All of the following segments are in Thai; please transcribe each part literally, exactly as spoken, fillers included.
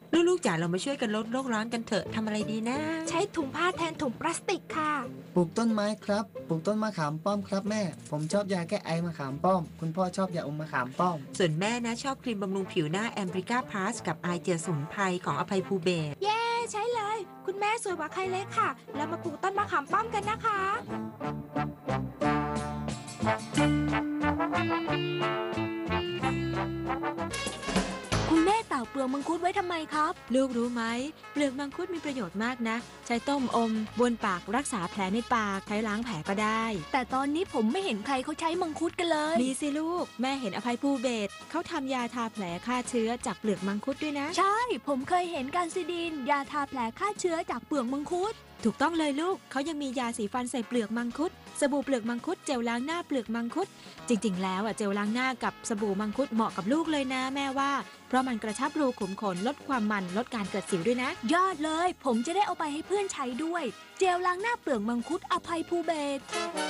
ลูกๆจ๋าเรามาช่วยกันลดโลกร้อนกันเถอะทำอะไรดีนะใช้ถุงผ้าแทนถุงพลาสติกค่ะปลูกต้นไม้ครับปลูกต้นมะขามป้อมครับแม่ผมชอบยาแก้ไอมะขามป้อมคุณพ่อชอบยาอมมะขามป้อมส่วนแม่นะชอบครีมบำรุงผิวหน้าแอมบริก้าพลัสกับไอเจียสมุนไพรของอภัยภูเบศรเย้ใช้เลยคุณแม่สวยกว่าใครเลยค่ะแล้วมาปลูกต้นมะขามป้อมกันนะคะคุณแม่เต่าเปลือกมังคุดไว้ทำไมครับลูกรู้ไหมเปลือกมังคุดมีประโยชน์มากนะใช้ต้มอมบนปากรักษาแผลในปากใช้ล้างแผลก็ได้แต่ตอนนี้ผมไม่เห็นใครเขาใช้มังคุดกันเลยมีสิลูกแม่เห็นอภัยภูเบศรเขาทำยาทาแผลฆ่าเชื้อจากเปลือกมังคุดด้วยนะใช่ผมเคยเห็นการซิดีนยาทาแผลฆ่าเชื้อจากเปลือกมังคุดถูกต้องเลยลูกเขายังมียาสีฟันใส่เปลือกมังคุดสบู่เปลือกมังคุดเจลล้างหน้าเปลือกมังคุดจริงๆแล้วอ่ะเจลล้างหน้ากับสบู่มังคุดเหมาะกับลูกเลยนะแม่ว่าเพราะมันกระชับรูขุมขนลดความมันลดการเกิดสิวด้วยนะยอดเลยผมจะได้เอาไปให้เพื่อนใช้ด้วยเจลล้างหน้าเปลือกมังคุดอภัยภูเบศร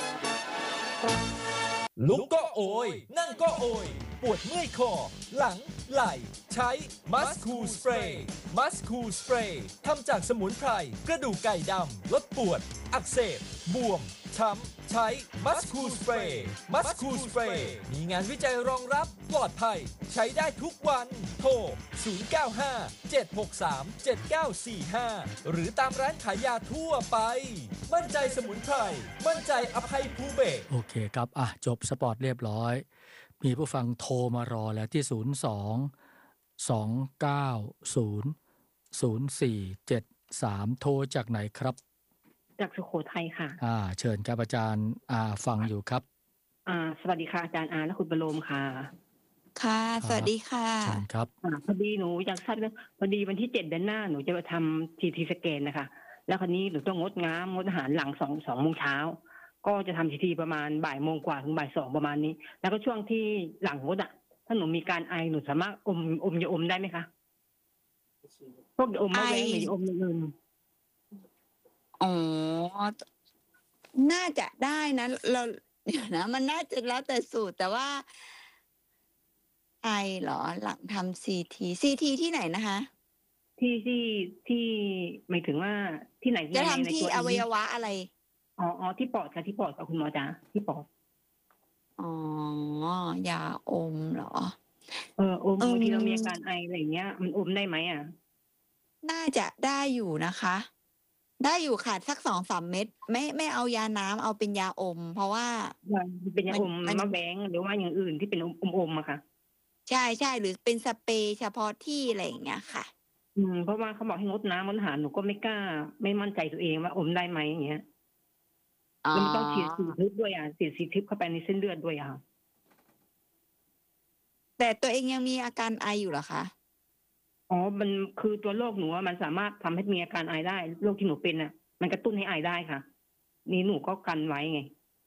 ลุกก็โอยนั่งก็โอยปวดเมื่อยคอหลังไหล่ใช้มัสคูสเปรย์มัสคูสเปรย์ทำจากสมุนไพรกระดูกไก่ดำลดปวดอักเสบบวมช้ำใช้มัสคูสเปรย์มัสคูสเปรย์มีงานวิจัยรองรับปลอดภัยใช้ได้ทุกวันโทรศูนย์ เก้า ห้า เจ็ด หก สาม เจ็ด เก้า สี่ ห้าหรือตามร้านขายยาทั่วไปมั่นใจสมุนไพรมั่นใจอภัยภูเบศรโอเคครับอ่ะจบสปอร์ตเรียบร้อยมีผู้ฟังโทรมารอแล้วที่ศูนย์ สอง สอง เก้า ศูนย์ ศูนย์ สี่ เจ็ด สามโทรจากไหนครับจากสุโขทัยค่ะอ่าเชิญครับอาจารย์อาฟังอยู่ครับอ่าสวัสดีค่ะอาจารย์อาและคุณบรมค่ะค่ะสวัสดีค่ะเชิญครับอ่าพอดีหนูอยากทราบเรื่องพอดีวันที่เจ็ดเดือนหน้าหนูจะไปทำทีทีสแกนนะคะแล้วคราวนี้หนูต้องงดน้ำงดอาหารหลังสองสองโมงเช้าก็จะทำทีทีประมาณบ่ายโมงกว่าถึงบ่ายสองประมาณนี้แล้วก็ช่วงที่หลังงดอ่ะถ้าหนูมีการไอหนูสามารถอมอมยาอมได้ไหมคะพวกยาอมมะแว้งหรือยาอมอื่นอ๋อน่าจะได้นะเราเดี๋ยวนะมันน่าจะแล้วแต่สูตรแต่ว่าไอเหรอหลังทำซีทีซีทีที่ไหนนะคะที่ที่ที่หมายถึงว่าที่ไหนจะทำที่อวัยวะอะไรอ๋ออ๋อที่ปอดค่ะที่ปอดกับคุณหมอจ๋าที่ปอดอ๋อยาอมเหรอเอออมบางทีเรามีอาการไออะไรเงี้ยมันอมได้ไหมอ่ะน่าจะได้อยู่นะคะได้อยู่ค่ะสักสองสามเม็ดไม่ไม่เอายาน้ำเอาเป็นยาอมเพราะว่าเป็นยาอมมะแว้งหรือว่าอย่างอื่นที่เป็นอมอมอะค่ะใช่ใช่หรือเป็นสเปรย์เฉพาะที่อะไรอย่างเงี้ยค่ะอืมเพราะว่าเขาบอกให้งดน้ำงดอาหารหนูก็ไม่กล้าไม่มั่นใจตัวเองว่าอมได้ไหมอย่างเงี้ยแล้วมันต้องฉีดสีทึบด้วยอ่ะฉีดสีทึบเข้าไปในเส้นเลือดด้วยอ่ะแต่ตัวเองยังมีอาการไออยู่เหรอคะอ๋อมันคือตัวโรคหนูมันสามารถทำให้มีอาการไอได้โรคที่หนูเป็นอ่ะมันกระตุ้นให้ไอได้ค่ะนี่หนูก็กันไว้ไง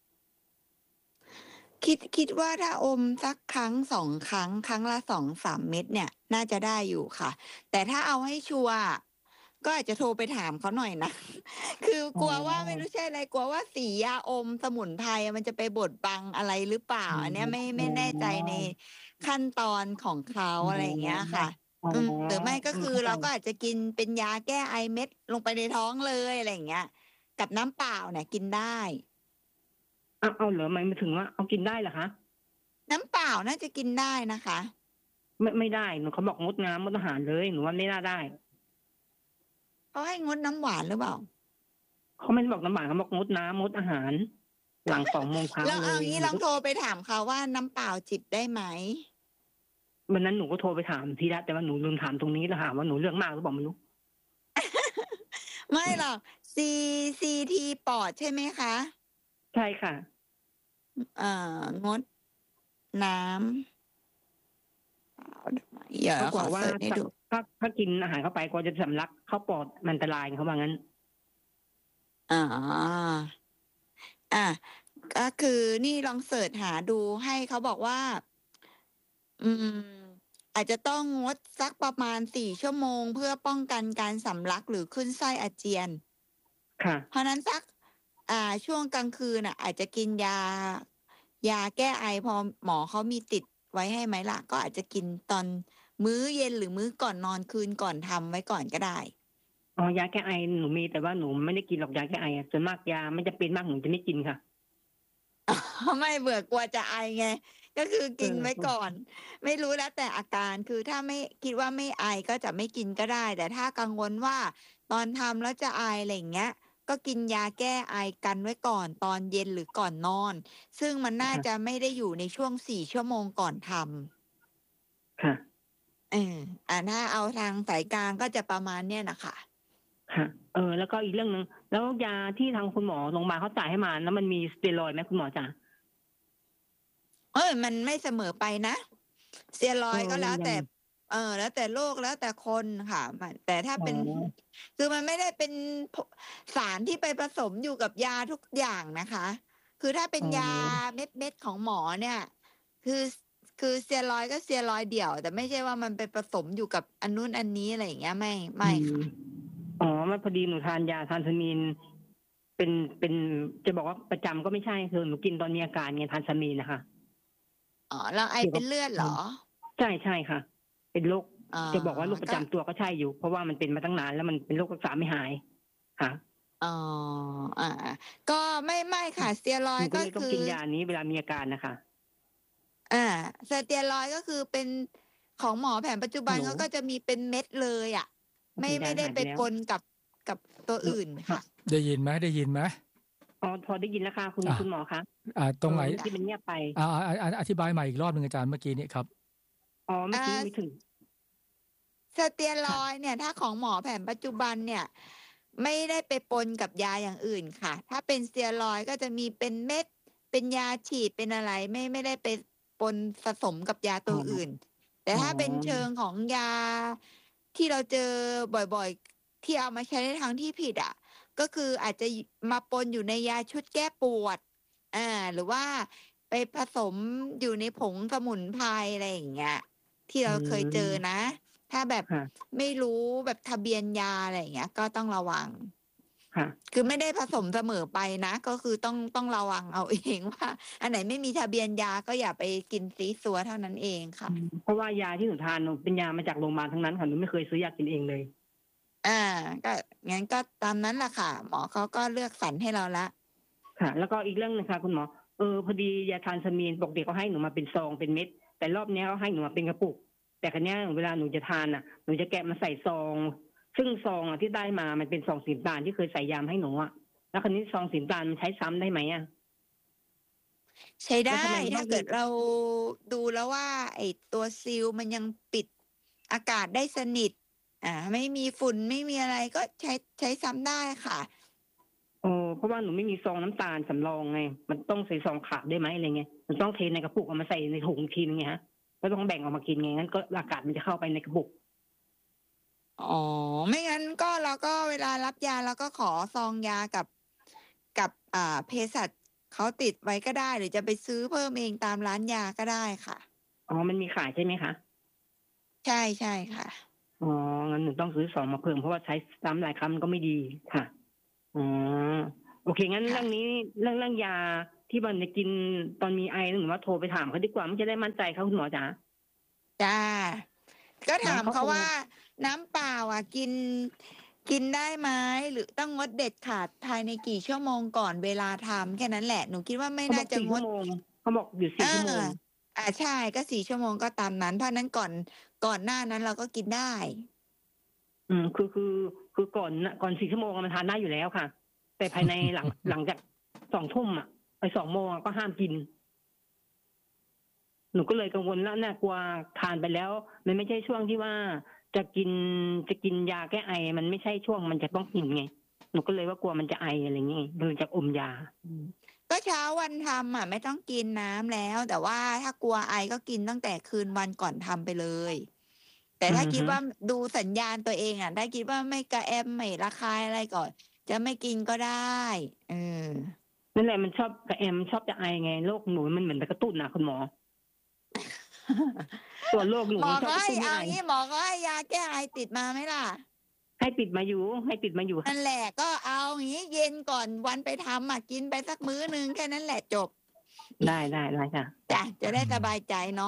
คิดคิดว่าถ้าอมสักครั้งสองครั้งครั้งละสองสามเม็ดเนี่ยน่าจะได้อยู่ค่ะแต่ถ้าเอาให้ชัวร์ก็อาจจะโทรไปถามเขาหน่อยนะคือกลัวว่าไม่รู้ใช่อะไรกลัวว่าสียาอมสมุนไพรมันจะไปบดบังอะไรหรือเปล่าอันนี้ไม่ไม่แน่ใจในขั้นตอนของเขาอะไรอย่างเงี้ยค่ะหรือไม่ก็คือเราก็อาจจะกินเป็นยาแก้ไอเม็ดลงไปในท้องเลยอะไรอย่างเงี้ยกับน้ำเปล่าเนี่ยกินได้เอาเอาเหรอหมายถึงว่าเอากินได้เหรอคะน้ำเปล่าน่าจะกินได้นะคะไม่ไม่ได้หนูเขาบอกงดน้ำงดอาหารเลยหนูว่าไม่น่าได้เขาให้งดน้ำหวานหรือเปล่าเขาไม่ได้บอกน้ำหวานเขาบอกงดน้ำงดอาหารหลังสองโมงเช้าแล้วเอางี้ลองโทรไปถามเขาว่าน้ำเปล่าจิบได้ไหมวันนั้นหนูก็โทรไปถามทีละแต่ว่าหนูลืมถามตรงนี้แล้วถามว่าหนูเรื่องมากหรือเปล่าไม่รู้ไม่หรอกซีซีทีปอดใช่ไหมคะใช่ค่ะเอ่องดน้ำอย่าเขาบอกว่าถ้าถ้ากินอาหารเข้าไปก็จะสำลักเข้าปอดมันอันตรายเขาว่างั้นอ่าอ่ะก็คือนี่ลองเสิร์ชหาดูให้เขาบอกว่าอืมอาจจะต้องงดสักประมาณสี่ชั่วโมงเพื่อป้องกันการสำลักหรือขึ้นไส้อาเจียนค่ะเพราะนั้นสักอ่าช่วงกลางคืนน่ะอาจจะกินยายาแก้ไอพอหมอเขามีติดไว้ให้ไหมล่ะก็อาจจะกินตอนมื้อเย็นหรือมื้อก่อนนอนคืนก่อนทำไว้ก่อนก็ได้อ๋อยาแก้ไอหนูมีแต่ว่าหนูไม่ได้กินหรอกยาแก้ไออะส่วนมากยาไม่จะเป็นมากหนูจะไม่กินค่ะไม่เบื่อกลัวจะไอไง ก็คือกินเออไว้ก่อน ไม่รู้แล้วแต่อาการคือถ้าไม่คิดว่าไม่ไอก็จะไม่กินก็ได้ แต่ถ้ากังวลว่าตอนทำแล้วจะไออะไรอย่างเงี้ย ก็กินยาแก้ไอกันไว้ก่อนตอนเย็นหรือก่อนนอน ซึ่งมันน่าจะไม่ได้อยู่ในช่วงสี่ชั่วโมงก่อนทำค่ะเอออ่าถ้าเอาทางสายกลางก็จะประมาณเนี้ยนะคะค่ะ เออ แล้วก็อีกเรื่องหนึ่งแล้วยาที่ทางคุณหมอโรงพยาบาลเขาจ่ายให้มาแล้วมันมีสเตียรอยด์ไหมคุณหมอจ๋าเอ้ยมันไม่เสมอไปนะสเตียรอยด์เออก็แล้วแต่ยังเออ แล้วแต่โรคแล้วแต่คนค่ะมันแต่ถ้าเป็นอ๋อคือมันไม่ได้เป็นผสารที่ไปผสมอยู่กับยาทุกอย่างนะคะ คือถ้าเป็นอ๋อยาเม็ดเม็ดๆของหมอเนี่ย คือคือสเตียรอยด์ก็สเตียรอยด์เดี่ยว แต่ไม่ใช่ว่ามันไปผสมอยู่กับอันนู้นอันนี้อะไรอย่างเงี้ยไม่อืไม่มค่ะอ๋อมันพอดีหนูทานยาทานซามีน เป็นเป็นจะบอกว่าประจำก็ไม่ใช่คือหนูกินตอนมีอาการไงทานซามีนนะคะอ๋อแล้วไอเกี่ยวเป็กับนเลือดเหรอใช่ใช่ค่ะ เป็นโรคอ๋อจะบอกว่าโรคประก็จำตัวก็ใช่อยู่ เพราะว่ามันเป็นมาตั้งนานแล้วมันเป็นโรครักษาไม่หายค่ะอ๋ออ่าก็ไม่ไม่ค่ะสเตียรอหยนูด์ก็ก็เลยต้องคือกินยานี้เวลามีอาการนะคะอ่าสเตียรอยด์ก็คือเป็นของหมอแผนปัจจุบันฮัลโหลเขาก็จะมีเป็นเม็ดเลยอ่ะ ไม่สัญญาณไม่ได้หายไปไปแล้วปนกับกับตัวอื่นค่ะได้ยินไหมได้ยินไหมอ๋อพอได้ยินแล้วค่ะคุณอ่ะคุณหมอคะอ่าตรงไหนเออที่มันเงียบไปอ่าอ่าอ่าอธิบายใหม่อีกรอบหนึ่งอาจารย์เมื่อกี้นี้ครับอ๋อเมื่อกี้อ่าไม่ถึงสเตียรอยด์เนี่ย ถ้าของหมอแผนปัจจุบันเนี่ย ไม่ได้ไปปนกับยาอย่างอื่นค่ะ ถ้าเป็นสเตียรอยด์ก็จะมีเป็นเม็ด เป็นยาฉีดเป็นอะไร ไม่ไม่ได้ไปปนผสมกับยาตัวอ๋ออื่น แต่อ๋อถ้าเป็นเชิงของยาที่เราเจอบ่อยๆ ที่เอามาใช้ในทางที่ผิดอ่ะ ก็คืออาจจะมาปนอยู่ในยาชุดแก้ปวด อ่า หรือว่าไปผสมอยู่ในผงสมุนไพรอะไรอย่างเงี้ย ที่อืเราเคยเจอมนะ ถ้าแบบค่ะไม่รู้แบบทะเบียนยาอะไรอย่างเงี้ย ก็ต้องระวังค่ะคือไม่ได้ผสมเสมอไปนะ ก็คือต้องต้องระวังเอา เองว่า อันไหนไม่มีทะเบียนยาก็อย่าไปกินซีซัวเท่านั้นเองค่ะเพราะว่ายาที่หนูทานหนูเป็นยามาจากโรงพยาบาลทั้งนั้นค่ะหนูไม่เคยซื้อยากินเองเลยอ่า ก็งั้นก็ตามนั้นแหละค่ะ หมอเขาก็เลือกสรรให้เราละค่ะ แล้วก็อีกเรื่องหนึงค่ะคุณหมอ เออพอดียาทานซามีนปกติเขาให้หนูมาเป็นซองเป็นเม็ด แต่รอบเนี้ยเขาให้หนูมาเป็นกระปุก แต่ครั้งนี้ยเวลาหนูจะทานอ่ะหนูจะแกะมาใส่ซอง ซึ่งซองอ่ะที่ได้มามันเป็นซองสีน้ำตาลที่เคยใส่ยามาให้หนูอ่ะแล้วครั้นี้ซองสีน้ำตาลมันใช้ซ้ำได้ไหมอ่ะใช้แล้วได้ทำไมต้ถ้าองเกิดเราดูแล้วว่า ไอ้ตัวซีลมันยังปิดอากาศได้สนิท อ่า ไม่มีฝุ่นไม่มีอะไรก็ใช้ใช้ซ้ำได้ค่ะโอ้เพราะว่าหนูไม่มีซองน้ำตาลสำรองไง มันต้องใส่ซองขาดได้ไหมอะไรเงี้ยมันต้องเทในกระปุกเอามาใส่ในถุงอีกทีนึงไงฮะก็ต้องแบ่งออกมากินไงงั้นก็อากาศมันจะเข้าไปในกระปุกอ๋อ ไม่งั้นก็เราก็เวลารับยาเราก็ขอซองยากับกับอ่าเภสัชเขาติดไว้ก็ได้ หรือจะไปซื้อเพิ่มเองตามร้านยาก็ได้ค่ะอ๋อมันมีขายใช่ไหมคะใช่ใช่ค่ะอ๋องั้นหนูต้องซื้อสองมาเพิ่มเพราะว่าใช้ซ้ำหลายครั้งมันก็ไม่ดีค่ะอ๋อโอเคงั้นค่ะเรื่องนี้เรื่องเรื่องยาที่มันจะกินตอนมีไอหนูว่าโทรไปถามเขาดีกว่ามันจะได้มั่นใจเขาคุณหมอจ๋าจ้า ก็ถามแล้วเขาเขาคงว่าน้ำเปล่าอ่ะกินกินได้ไหมหรือต้องงดเด็ดขาดภายในกี่ชั่วโมงก่อนเวลาทำแค่นั้นแหละหนูคิดว่าไม่เขาบน่าอกจะสี่งชั่ดวโมงเขาบอกอยู่สี่เอชั่วโมอง อ่าใช่ก็สี่ชั่วโมงก็ตามนั้น เพราะนั้นก่อนก่อนหน้านั้นเราก็กินได้อืมคือคือคือก่อนนะก่อนสี่ชั่วโมงอะมันทานได้อยู่แล้วค่ะ แต่ภายในหลัง หลังจากสองทุ่มอ่ะไปสองโมงอะก็ห้ามกิน หนูก็เลยกังวลแล้วน่ากลัวทานไปแล้ว มันไม่ใช่ช่วงที่ว่าจะกินจะกินยาแก้ไอ มันไม่ใช่ช่วงมันจะต้องกินไงหนูก็เลยว่ากลัวมันจะไออะไรอย่างเงี้ยเลยจะอมยาก็เช้าวันทำอ่ะไม่ต้องกินน้ำแล้ว แต่ว่าถ้ากลัวไอก็กินตั้งแต่คืนวันก่อนทำไปเลย แต่ถ้าอือฮึคิดว่าดูสัญญาณตัวเองอ่ะถ้าคิดว่าไม่กระแอมไม่ระคายอะไรก่อน จะไม่กินก็ได้เออนั่นแหละมันชอบกระแอมชอบจะไอไงโรคหนูมันเหมือนไปกระตุ้นนะคุณหมอ ตัวโรคหนูหมอมันชอบก็กระให้ตุ้นให้เอาไองี้หมอก็ให้ยาแก้ไอติดมาไหมล่ะให้ติดมาอยู่ ให้ติดมาอยู่นั่นแหละก็เอาอย่างนี้เย็นก่อนวันไปทำอ่ะกินไปสักมื้อนึงแค่นั้นแหละจบได้ได้ได้ค่ะจ้ะจะได้สบายใจเนาะ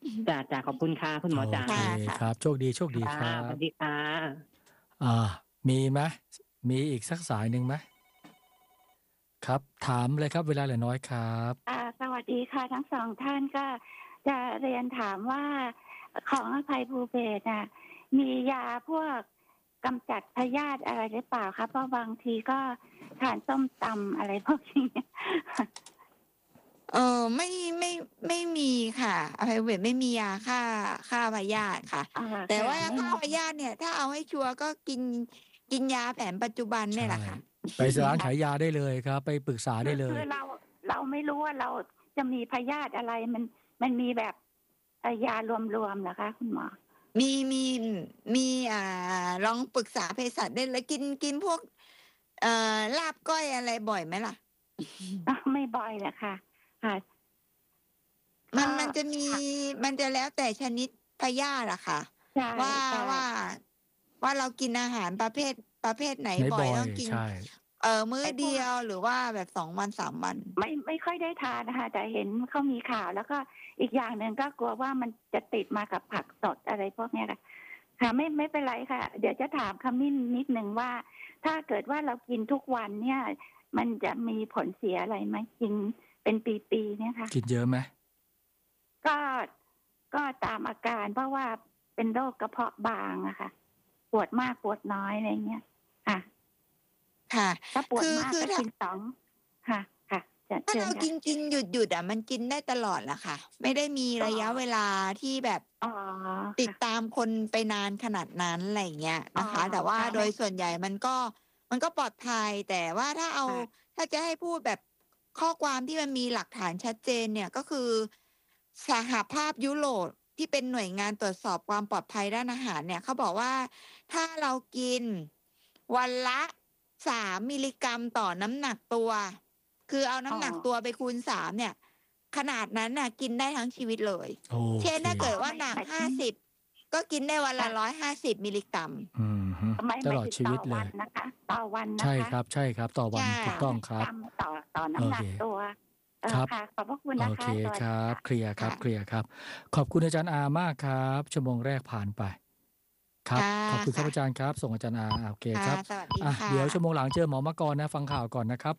จ้าจ้าขอบคุณค่ะคุณหมอจ๋าโอเคครับโชคดีโชคดีครัค่ะบสวัสดีค่ะอ่ามีไหมมีอีกสักสายหนึ่งไหมครับถามเลยครับเวลาเหลือน้อยครับอ่าสวัสดีค่ะทั้งสองท่านก็จะเรียนถามว่าของอภัยภูเบศรน่ะมียาพวกกำจัดพยาธิอะไรหรือเปล่าคะเพราะบางทีก็ทานส้มตำอะไรพวกนี้เออไม่ไม่ไม่มีค่ะอภัยภูเบศรไม่มียาฆ่าฆ่าพยาธิค่ะอ่าแต่ว่าค่ะฆ่าพยาธิเนี่ย ถ้าเอาให้ชัวร์ก็กินกินยาแผนปัจจุบันเนี่ยแหละค่ะไปร้านขายยาได้เลยครับ ไปปรึกษาได้เลยคือเราเราไม่รู้ว่าเราจะมีพยาธิอะไรมันมันมีแบบเอ่อยารวมๆเหรอคะคุณหมอมีมีมีอ่าลองปรึกษาเภสัชได้เลยกินกินพวก เอ่อลาบก้อยอะไรบ่อยไหมล่ะไม่บ่อยแหละค่ะค่ะมันก็มันจะมีมันจะแล้วแต่ชนิดพยาธิอะค่ะใช่ว่าใช่ว่าว่าเรากินอาหารประเภทประเภทไหนไหนบ่อยบ่อยต้องกินใช่เออมื้อเดียวหรือว่าแบบสองวันสามวันไม่ไม่ค่อยได้ทานนะคะแต่เห็นเขามีข่าว แล้วก็อีกอย่างหนึ่งก็กลัวว่ามันจะติดมากับผักสดอะไรพวกเนี้ยค่ะค่ะไม่ไม่เป็นไรค่ะ เดี๋ยวจะถามคำนิ่นิดหนึ่งว่า ถ้าเกิดว่าเรากินทุกวันเนี่ย มันจะมีผลเสียอะไรไหมกินเป็นปีๆเนี่ยค่ะกินเยอะไหมก็ก็ตามอาการเพราะว่าเป็นโรคกระเพาะบางอะค่ะ ปวดมากปวดน้อยอะไรเงี้ยค่ะค่ะถ้าปวดคือมากคือก็ถ้ากินสองค่ะ ค่ะจะถ้าเชิญเราค่ะกินกินหยุดหยุดอ่ะมันกินได้ตลอดแหละค่ะ ไม่ได้มีระยะเวลาที่แบบอ๋อติดตามคนไปนานขนาดนั้นอะไรอย่างเงี้ยนะคะอ๋อแต่ว่าค่ะโดยส่วนใหญ่มันก็มันก็ปลอดภัย แต่ว่าถ้าเอาค่ะถ้าจะให้พูดแบบข้อความที่มันมีหลักฐานชัดเจนเนี่ยก็คือสหภาพยุโรปที่เป็นหน่วยงานตรวจสอบความปลอดภัยด้านอาหารเนี่ยเขาบอกว่าถ้าเรากินวันละสามมิลลิกรัมต่อน้ำหนักตัว คือเอาน้ำหนักตัวไปคูณสามเนี่ย ขนาดนั้นน่ะกินได้ทั้งชีวิตเลยโอเช่นเคถ้าเกิดว่าหนักห้าสิบก็กินได้วันละร้อยห้าสิบมิลลิกรัมอืมฮึไม่ตไม่ลอดถึงชีวิตต่อเลวันยนะคะ ต่อวันนะคะใช่ครับใช่ครับต่อวันใช่ถูกต้องครับกรัมต่อต่อน้ำหนักโอเคตัวเออครับค่ะ ขอบพระคุณโอนะคะเคสวัสคดีรับค่ะเคลียร์ครับค่ะเคลียร์ครับ ขอบคุณอาจารย์อามากครับ ชั่วโมงแรกผ่านไป ครับค่ะขอบคุณครับค่ะอาจารย์ครับ ส่งอาจารย์อาโอเคคค่ะรับสวัสดีอ่ะค่ะเดี๋ยวชั่วโมงหลังเจอหมอมากรนะ ฟังข่าวก่อนนะครับ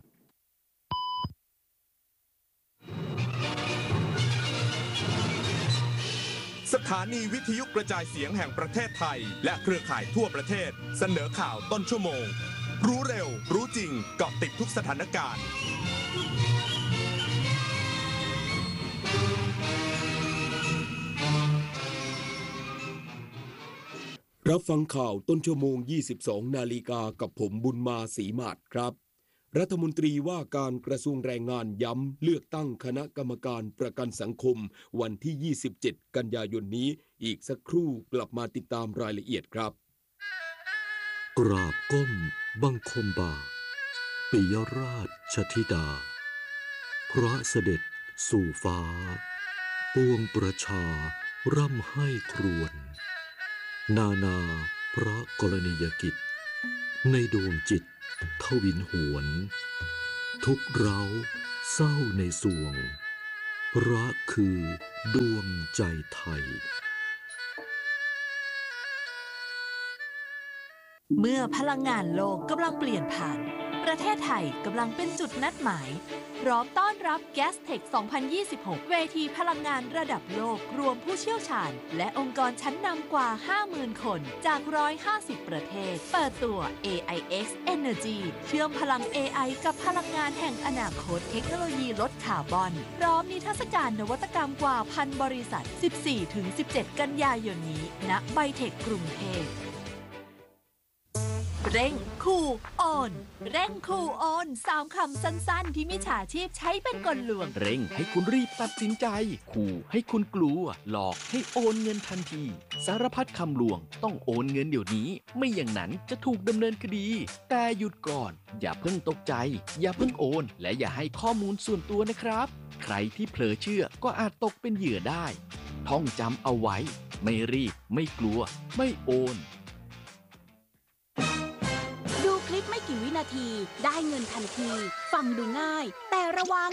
สถานีวิทยุกระจายเสียงแห่งประเทศไทย และเครือข่ายทั่วประเทศ เสนอข่าวต้นชั่วโมง รู้เร็ว รู้จริงเกาะติดทุกสถานการณ์รับฟังข่าวต้นชั่วโมง ยี่สิบสอง นาฬิกากับผมบุญมาศรีมาศครับ รัฐมนตรีว่าการกระทรวงแรงงานย้ำเลือกตั้งคณะกรรมการประกันสังคมวันที่ ยี่สิบเจ็ด กันยายนนี้อีกสักครู่กลับมาติดตามรายละเอียดครับกราบก้มบังคมบาทปิยราชธิดา พระเสด็จสู่ฟ้า ปวงประชาร่ำให้ครวญนานาพระกรณียกิจ ในดวงจิตทวินหวน ทุกเร้าเศร้าในสวงพระคือดวงใจไทยเมื่อพลังงานโลกกำลังเปลี่ยนผ่านประเทศไทยกำลังเป็นจุดนัดหมายพร้อมต้อนรับ Gastech สองพันยี่สิบหก เวทีพลังงานระดับโลกรวมผู้เชี่ยวชาญและองค์กรชั้นนำกว่า ห้าหมื่น คนจาก หนึ่งร้อยห้าสิบ ประเทศ เปิดตัว เอ ไอ เอ็กซ์ Energy เชื่อมพลัง เอ ไอ กับพลังงานแห่งอนาคตเทคโนโลยีลดคาร์บอนพร้อมนิทรรศการนวัตกรรมกว่าพันบริษัท สิบสี่ถึงสิบเจ็ด กันยายนนี้ณไบเทคกรุงเทพเร่งคูออนเร่งคูออนสามคำสั้นๆที่มิจฉาชีพใช้เป็นกลลวงเร่งให้คุณรีบตัดสินใจขู่ให้คุณกลัวหลอกให้โอนเงินทันทีสารพัดคำลวงต้องโอนเงินเดี๋ยวนี้ไม่อย่างนั้นจะถูกดำเนินคดีแต่หยุดก่อนอย่าเพิ่งตกใจอย่าเพิ่งโอนและอย่าให้ข้อมูลส่วนตัวนะครับใครที่เผลอเชื่อก็อาจตกเป็นเหยื่อได้ท่องจำเอาไว้ไม่รีบไม่กลัวไม่โอนดูคลิปไม่กี่วินาทีได้เงินทันที ฟังดูง่าย แต่ระวัง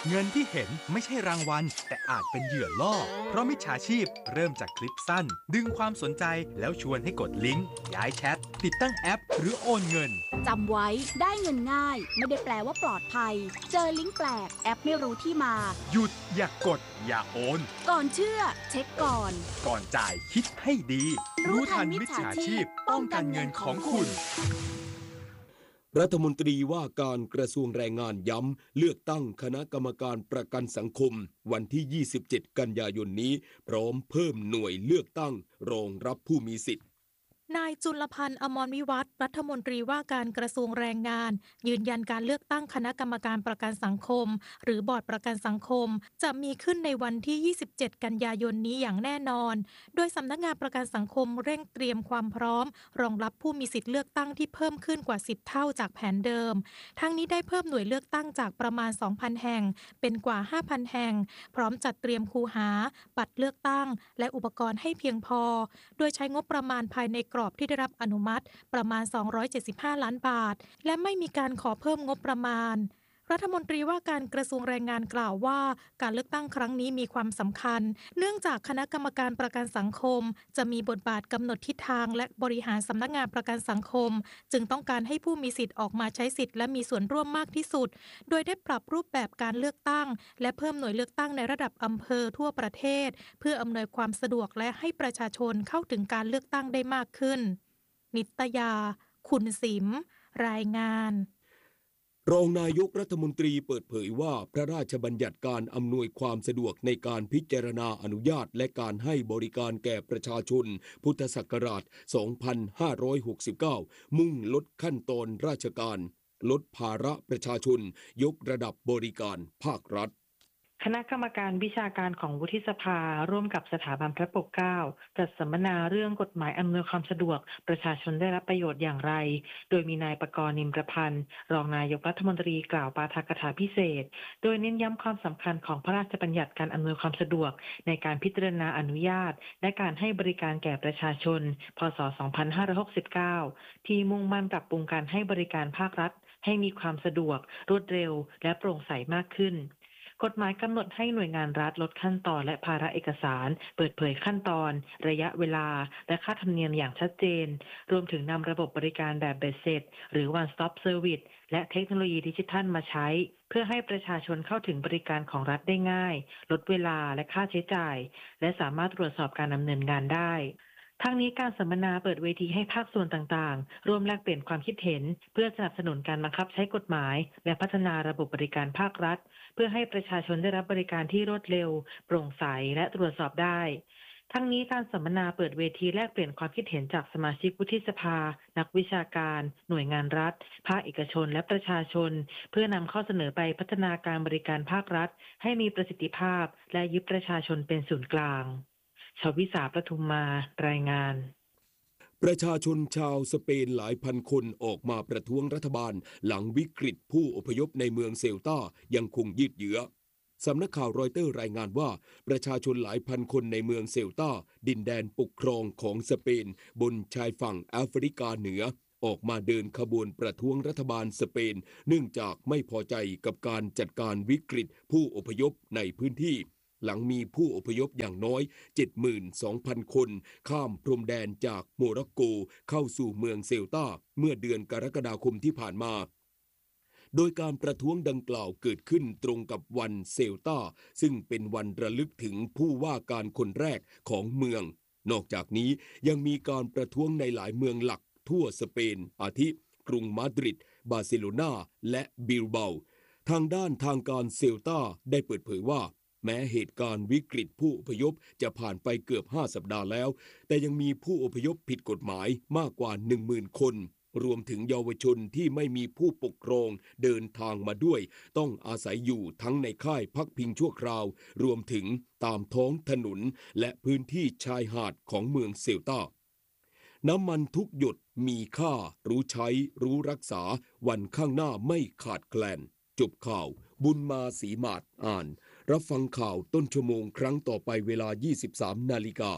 เงินที่เห็นไม่ใช่รางวัลแต่อาจเป็นเหยื่อล่อเพราะมิจฉาชีพเริ่มจากคลิปสั้นดึงความสนใจแล้วชวนให้กดลิงก์ย้ายแชทติดตั้งแอปหรือโอนเงินจำไว้ได้เงินง่ายไม่ได้แปลว่าปลอดภัยเจอลิงก์แปลกแอปไม่รู้ที่มาหยุดอย่ากกดอย่าโอนก่อนเชื่อเช็คก่อนก่อนจ่ายคิดให้ดีรู้ทันมิจฉาชีพป้องกันเงินของคุณรัฐมนตรีว่าการกระทรวงแรงงานย้ำเลือกตั้งคณะกรรมการประกันสังคมวันที่ยี่สิบเจ็ดกันยายนนี้พร้อมเพิ่มหน่วยเลือกตั้งรองรับผู้มีสิทธิ์นายจุลพันธ์อมรวิวัฒน์รัฐมนตรีว่าการกระทรวงแรงงานยืนยันการเลือกตั้งคณะกรรมการประกันสังคมหรือบอร์ดประกันสังคมจะมีขึ้นในวันที่ยี่สิบเจ็ดกันยายนนี้อย่างแน่นอนโดยสำนักงานประกันสังคมเร่งเตรียมความพร้อมรองรับผู้มีสิทธิ์เลือกตั้งที่เพิ่มขึ้นกว่าสิบเท่าจากแผนเดิมทั้งนี้ได้เพิ่มหน่วยเลือกตั้งจากประมาณ สองพัน แห่งเป็นกว่า ห้าพัน แห่งพร้อมจัดเตรียมคูหาบัตรเลือกตั้งและอุปกรณ์ให้เพียงพอโดยใช้งบประมาณภายในกรอบที่ได้รับอนุมัติประมาณสองร้อยเจ็ดสิบห้าล้านบาทและไม่มีการขอเพิ่มงบประมาณรัฐมนตรีว่าการกระทรวงแรงงานกล่าวว่าการเลือกตั้งครั้งนี้มีความสำคัญเนื่องจากคณะกรรมการประกันสังคมจะมีบทบาทกำหนดทิศทางและบริหารสำนักงานประกันสังคมจึงต้องการให้ผู้มีสิทธิ์ออกมาใช้สิทธิ์และมีส่วนร่วมมากที่สุดโดยได้ปรับรูปแบบการเลือกตั้งและเพิ่มหน่วยเลือกตั้งในระดับอำเภอทั่วประเทศเพื่ออำนวยความสะดวกและให้ประชาชนเข้าถึงการเลือกตั้งได้มากขึ้นนิตยาคุณสิมรายงานรองนายกรัฐมนตรีเปิดเผยว่าพระราชบัญญัติการอำนวยความสะดวกในการพิจารณาอนุญาตและการให้บริการแก่ประชาชนพุทธศักราช สองพันห้าร้อยหกสิบเก้า มุ่งลดขั้นตอนราชการลดภาระประชาชนยกระดับบริการภาครัฐคณะกรรมการวิชาการของวุฒิสภาร่วมกับสถาบันพระปกเกล้าจัดสัมมนาเรื่องกฎหมายอำนวยความสะดวกประชาชนได้รับประโยชน์อย่างไรโดยมีนายปกรณ์นิมประพันธ์รองนายกรัฐมนตรีกล่าวปาฐกถาพิเศษโดยเน้นย้ำความสำคัญของพระราชบัญญัติการอำนวยความสะดวกในการพิจารณาอนุญาตและการให้บริการแก่ประชาชนพ.ศ. สองพันห้าร้อยหกสิบเก้าที่มุ่งมั่นปรับปรุงการให้บริการภาครัฐให้มีความสะดวกรวดเร็วและโปร่งใสมากขึ้นกฎหมายกำหนดให้หน่วยงานรัฐลดขั้นตอนและภาระเอกสารเปิดเผยขั้นตอนระยะเวลาและค่าธรรมเนียมอย่างชัดเจนรวมถึงนำระบบบริการแบบเบ็ดเสร็จหรือ one stop service และเทคโนโลยีดิจิทัลมาใช้เพื่อให้ประชาชนเข้าถึงบริการของรัฐได้ง่ายลดเวลาและค่าใช้จ่ายและสามารถตรวจสอบการดำเนินงานได้ทั้งนี้การสัมมนาเปิดเวทีให้ภาคส่วนต่างๆร่วมแลกเปลี่ยนความคิดเห็นเพื่อสนับสนุนการบังคับใช้กฎหมายและพัฒนาระบบบริการภาครัฐเพื่อให้ประชาชนได้รับบริการที่รวดเร็วโปร่งใสและตรวจสอบได้ทั้งนี้การสัมมนาเปิดเวทีแลกเปลี่ยนความคิดเห็นจากสมาชิกวุฒิสภานักวิชาการหน่วยงานรัฐภาคเอกชนและประชาชนเพื่อนำข้อเสนอไปพัฒนาการบริการภาครัฐให้มีประสิทธิภาพและยึดประชาชนเป็นศูนย์กลางชวิสาประทุมมารายงานประชาชนชาวสเปนหลายพันคนออกมาประท้วงรัฐบาลหลังวิกฤตผู้อพยพในเมืองเซลตายังคงยืดเยื้อสำนักข่าวรอยเตอร์รายงานว่าประชาชนหลายพันคนในเมืองเซลตาดินแดนปกครองของสเปนบนชายฝั่งแอฟริกาเหนือออกมาเดินขบวนประท้วงรัฐบาลสเปนเนื่องจากไม่พอใจกับการจัดการวิกฤตผู้อพยพในพื้นที่หลังมีผู้อพยพอย่างน้อย เจ็ดหมื่นสองพัน คนข้ามพรมแดนจากโมร็อกโกเข้าสู่เมืองเซลตาเมื่อเดือนกรกฎาคมที่ผ่านมาโดยการประท้วงดังกล่าวเกิดขึ้นตรงกับวันเซลตาซึ่งเป็นวันระลึกถึงผู้ว่าการคนแรกของเมืองนอกจากนี้ยังมีการประท้วงในหลายเมืองหลักทั่วสเปนอาทิกรุงมาดริดบาร์เซโลนาและบิลเบาทางด้านทางการเซลตาได้เปิดเผยว่าแม้เหตุการณ์วิกฤตผู้อพยพจะผ่านไปเกือบห้าสัปดาห์แล้วแต่ยังมีผู้อพยพผิดกฎหมายมากกว่า หนึ่งหมื่น คนรวมถึงเยาวชนที่ไม่มีผู้ปกครองเดินทางมาด้วยต้องอาศัยอยู่ทั้งในค่ายพักพิงชั่วคราวรวมถึงตามท้องถนนและพื้นที่ชายหาดของเมืองเซลตาน้ำมันทุกหยดมีค่ารู้ใช้รู้รักษาวันข้างหน้าไม่ขาดแคลนจบข่าวบุญมาศรีมาศอ่านรับฟังข่าวต้นชั่วโมงครั้งต่อไปเวลา ยี่สิบสามนาฬิกา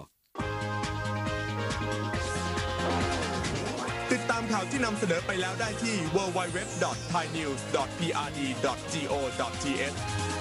ติดตามข่าวที่นำเสนอไปแล้วได้ที่ ดับเบิลยู ดับเบิลยู ดับเบิลยู ดอท ไทยนิวส์ ดอท พี อาร์ ดี ดอท จี โอ ดอท ที เอช